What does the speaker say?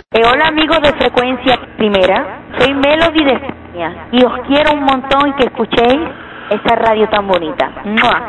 Hola amigos de Frecuencia Primera, soy Melody de España y os quiero un montón y que escuchéis esa radio tan bonita. ¡Mua!